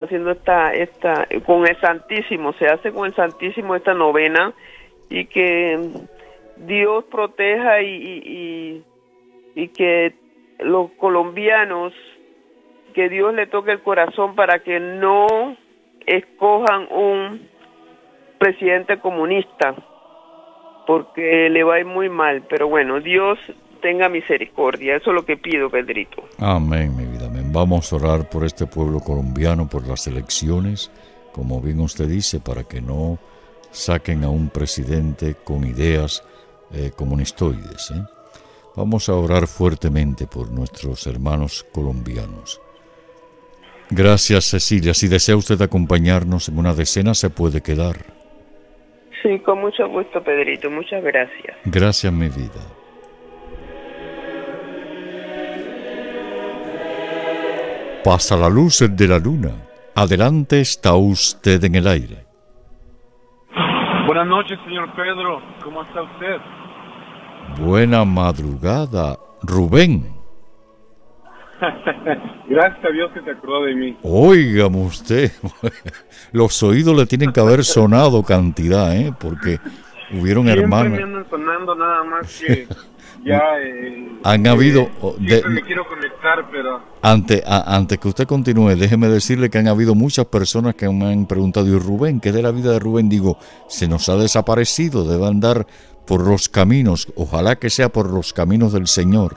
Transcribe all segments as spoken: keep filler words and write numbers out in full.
haciendo esta, esta, con el Santísimo, se hace con el Santísimo esta novena, y que Dios proteja y, y, y, y que los colombianos, que Dios le toque el corazón para que no escojan un presidente comunista, porque le va a ir muy mal. Pero bueno, Dios tenga misericordia, eso es lo que pido, Pedrito. Amén, mi vida, amén. Vamos a orar por este pueblo colombiano, por las elecciones, como bien usted dice, para que no saquen a un presidente con ideas eh, comunistoides, ¿eh? Vamos a orar fuertemente por nuestros hermanos colombianos. Gracias, Cecilia. Si desea usted acompañarnos en una decena, se puede quedar. Sí, con mucho gusto, Pedrito. Muchas gracias. Gracias, mi vida. Pasa la luz de la luna. Adelante, está usted en el aire. Buenas noches, señor Pedro. ¿Cómo está usted? Buena madrugada, Rubén. Gracias a Dios que se acordó de mí. Óigame usted, los oídos le tienen que haber sonado cantidad, ¿eh? Porque hubieron Siempre hermanos. me andan sonando, nada más que ya... Eh, Han eh, habido... Siempre de, me quiero conectar, pero... Antes, a, antes que usted continúe, déjeme decirle que han habido muchas personas que me han preguntado, ¿y Rubén? ¿Qué de la vida de Rubén? Digo, se nos ha desaparecido, debe andar por los caminos, ojalá que sea por los caminos del Señor,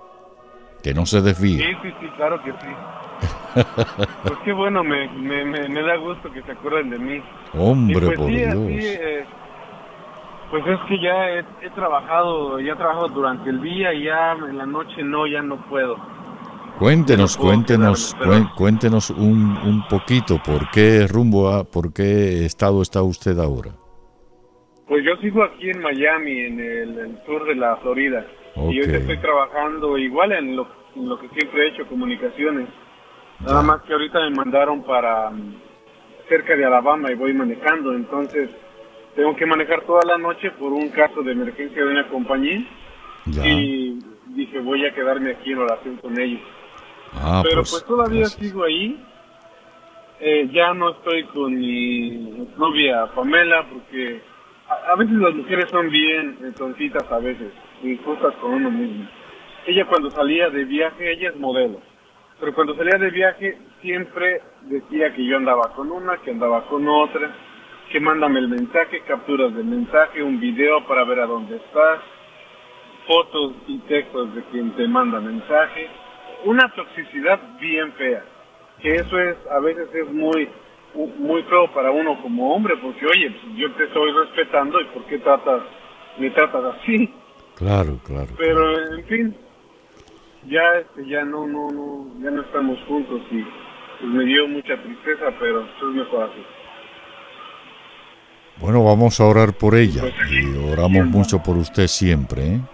que no se desvíe. Sí, sí, sí, claro que sí. Pues qué bueno, me, me, me, me da gusto que se acuerden de mí. Hombre, pues, por sí, Dios. Así, eh, pues es que ya he, he trabajado, ya he trabajado durante el día y ya en la noche no, ya no puedo. Cuéntenos, Ya no puedo cuéntenos, quedarme, pero... cuéntenos un, un poquito, ¿por qué rumbo a, por qué estado está usted ahora? Pues yo sigo aquí en Miami, en el, el sur de la Florida. Okay. Y ahorita estoy trabajando igual en lo, en lo que siempre he hecho, comunicaciones. Nada más que ahorita me mandaron para um, cerca de Alabama y voy manejando, entonces tengo que manejar toda la noche por un caso de emergencia de una compañía. Ya. Y dije, voy a quedarme aquí en oración con ellos. Ah, Pero pues, pues todavía gracias. sigo ahí. Eh, ya no estoy con mi novia Pamela porque a, a veces las mujeres son bien eh, tontitas a veces, injustas con uno mismo. Ella cuando salía de viaje, ella es modelo, pero cuando salía de viaje siempre decía que yo andaba con una, que andaba con otra, que mándame el mensaje, capturas del mensaje, un video para ver a dónde estás, fotos y textos de quien te manda mensaje. Una toxicidad bien fea, que eso es, a veces es muy muy feo para uno como hombre, porque oye, yo te estoy respetando y ¿por qué tratas, me tratas así? Claro, claro. Pero claro. en fin, ya este, ya no, no, no, ya no estamos juntos y pues, me dio mucha tristeza, pero es mejor así. Bueno, vamos a orar por ella Pues aquí, y oramos siempre. mucho por usted siempre, ¿eh?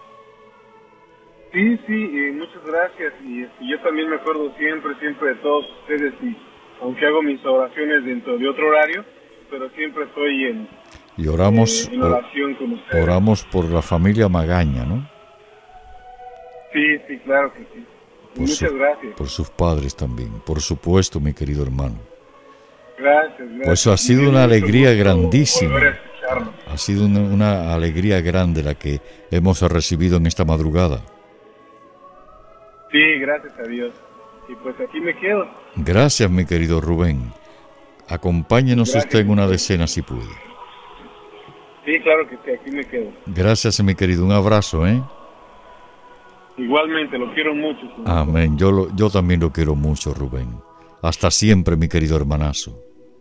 Sí, sí, y muchas gracias. Y, este, yo también me acuerdo siempre, siempre de todos ustedes. Y aunque hago mis oraciones dentro de otro horario, pero siempre estoy en, Y oramos, eh, en oración con ustedes. oramos por la familia Magaña, ¿no? Sí, sí, claro que sí. Por Muchas su- gracias. Por sus padres también, por supuesto, mi querido hermano. Gracias, gracias. Pues ha sido Me dio una mucho alegría gusto grandísima. volver a escucharlo. Ha sido una, una alegría grande la que hemos recibido en esta madrugada. Sí, gracias a Dios. Y pues aquí me quedo. Gracias, mi querido Rubén. Acompáñenos Gracias, usted en una usted. decena si puede. Sí, claro que sí, aquí me quedo. Gracias, mi querido. Un abrazo, ¿eh? Igualmente, lo quiero mucho. señor. Amén. Yo, lo, yo también lo quiero mucho, Rubén. Hasta siempre, mi querido hermanazo.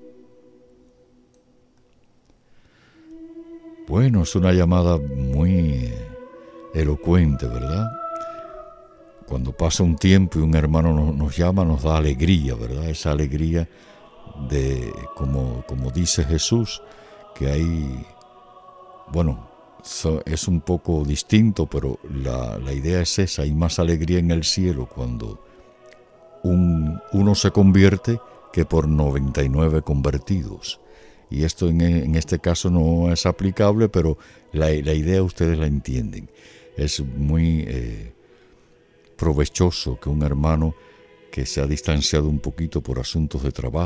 Bueno, es una llamada muy elocuente, ¿verdad? Cuando pasa un tiempo y un hermano nos, nos llama, nos da alegría, ¿verdad? Esa alegría de, como, como dice Jesús, que hay, bueno, so, es un poco distinto, pero la, la idea es esa, hay más alegría en el cielo cuando un, uno se convierte que por noventa y nueve convertidos. Y esto en, en este caso no es aplicable, pero la, la idea ustedes la entienden. Es muy eh, provechoso que un hermano que se ha distanciado un poquito por asuntos de trabajo,